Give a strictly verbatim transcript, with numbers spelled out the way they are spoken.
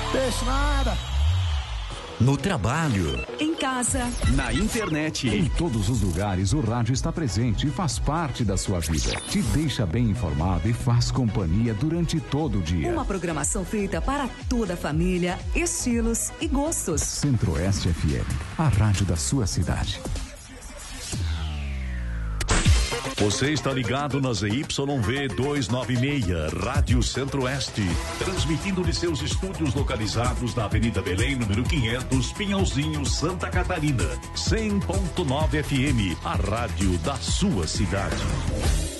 Peixe nada. No trabalho, em casa, na internet, em todos os lugares o rádio está presente e faz parte da sua vida. Te deixa bem informado e faz companhia durante todo o dia. Uma programação feita para toda a família, estilos e gostos. Centro-Oeste F M, a rádio da sua cidade. Você está ligado na Z Y V duzentos e noventa e seis, Rádio Centro-Oeste, transmitindo de seus estúdios localizados na Avenida Belém, número quinhentos, Pinhalzinho, Santa Catarina. cem ponto nove F M, a rádio da sua cidade.